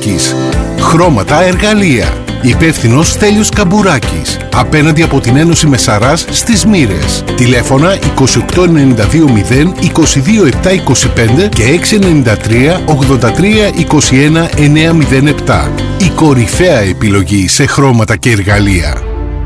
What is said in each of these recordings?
Πατσουράκης. Χρώματα εργαλεία. Υπεύθυνος Στέλιος Καμπουράκης. Απέναντι από την Ένωση Μεσαράς στις Μοίρες. Τηλέφωνα 2892 22725 και 693 83 21 907. Η κορυφαία επιλογή σε χρώματα και εργαλεία.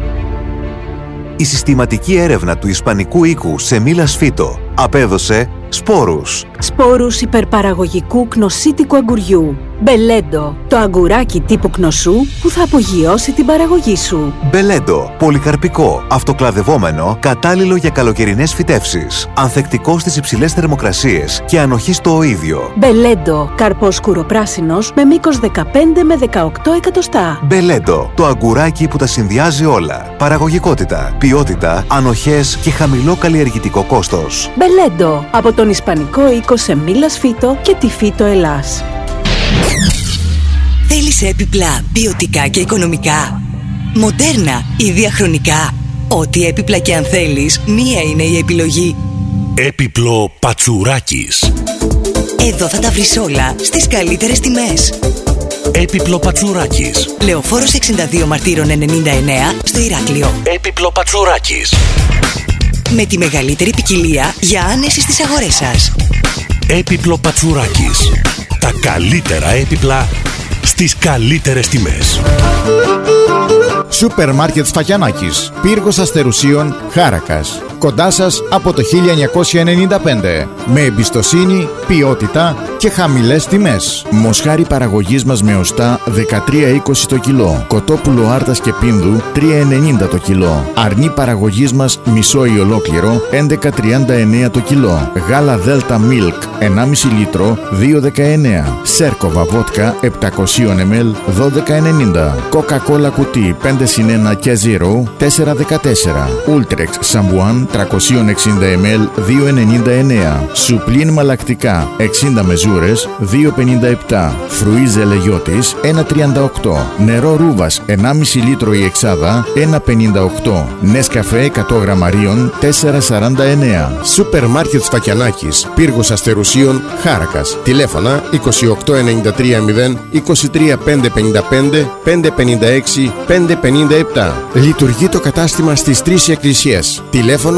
Η συστηματική έρευνα του Ισπανικού οίκου Σεμίλας Φύτο απέδωσε σπόρους. Σπόρους υπερπαραγωγικού κνοσίτικου αγκουριού. Μπελέντο, το αγκουράκι τύπου κνοσού που θα απογειώσει την παραγωγή σου. Μπελέντο, πολυκαρπικό, αυτοκλαδευόμενο, κατάλληλο για καλοκαιρινές φυτεύσεις. Ανθεκτικό στις υψηλές θερμοκρασίες και ανοχή στο οΐδιο. Μπελέντο, καρπός σκουροπράσινος με μήκος 15 με 18 εκατοστά. Μπελέντο, το αγκουράκι που τα συνδυάζει όλα. Παραγωγικότητα, ποιότητα, ανοχές και χαμηλό καλλιεργητικό κόστος. Μπελέντο, από τον Ισπανικό οίκο Σεμίλας Φύτο και τη Φύτο Ελλάς. Θέλεις έπιπλα ποιοτικά και οικονομικά, μοντέρνα ή διαχρονικά? Ό,τι έπιπλα και αν θέλεις, μία είναι η επιλογή. Έπιπλο Πατσουράκης. Εδώ θα τα βρεις όλα στις καλύτερες τιμές. Έπιπλο Πατσουράκης. Λεωφόρος 62 Μαρτύρων 99 στο Ηράκλειο. Έπιπλο Πατσουράκης. Με τη μεγαλύτερη ποικιλία για άνεση στις αγορές σας. Έπιπλο Πατσουράκης. Τα καλύτερα έπιπλα στις καλύτερες τιμές. Σούπερ Μάρκετ Σφακιανάκης, πύργος Αστερουσίων, Χάρακας. Κοντά σας από το 1995. Με εμπιστοσύνη, ποιότητα και χαμηλές τιμές. Μοσχάρι παραγωγής μας με οστά 13,20 το κιλό. Κοτόπουλο Άρτας και Πίνδου 3,90 το κιλό. Αρνί παραγωγής μας μισό ή ολόκληρο 11,39 το κιλό. Γάλα Δέλτα Milk 1,5 λίτρο 2,19. Σέρκοβα βότκα 700 ml 12,90. Coca-Cola κουτί 5+1 και 0 4,14. Ultrex Σαμπουάν 360 ml 2,99. Σουπλίν μαλακτικά 60 μεζούρες 2,57. Φρουίζε Λεγιώτης 1,38. Νερό Ρούβας 1,5 λίτρο η εξάδα 1,58. Νέσκαφε 100 γραμμαρίων 4,49. Σούπερ Μάρκετ Σφακιανάκης, πύργος Αστερουσίων, Χάρακας. Τηλέφωνα 2893 23 555 556 557. Λειτουργεί το κατάστημα στις 3 εκκλησίες. Τηλέφωνο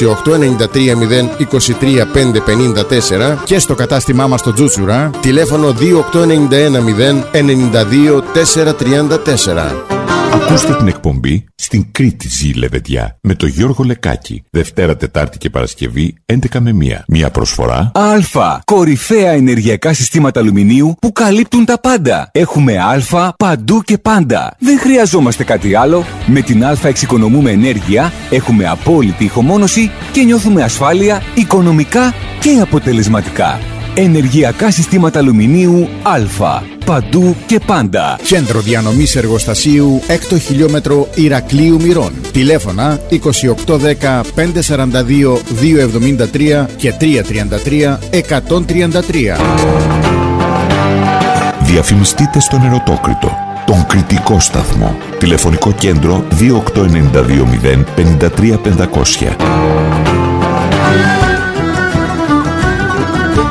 2893 23 554 και στο κατάστημά μας στο Τζούτσουρα τηλέφωνο 2891 92 434. Ακούστε την εκπομπή «Στην Κρήτη ζει Λεβεντιά» με τον Γιώργο Λεκάκη. Δευτέρα, Τετάρτη και Παρασκευή 11 με 1. Μια προσφορά Α. Κορυφαία ενεργειακά συστήματα αλουμινίου που καλύπτουν τα πάντα. Έχουμε Α παντού και πάντα. Δεν χρειαζόμαστε κάτι άλλο. Με την Α εξοικονομούμε ενέργεια, έχουμε απόλυτη ηχομόνωση και νιώθουμε ασφάλεια οικονομικά και αποτελεσματικά. Ενεργειακά συστήματα αλουμινίου Α. Παντού και πάντα. Κέντρο διανομής εργοστασίου 6ο χιλιόμετρο Ηρακλείου Μυρών. Τηλέφωνα 2810 542 273 και 333 133. Διαφημιστείτε στον Ερωτόκριτο, τον κριτικό σταθμό. Τηλεφωνικό κέντρο 28920 53 500.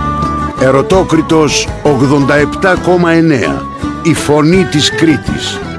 Ερωτόκριτος 87,9. Η φωνή της Κρήτης.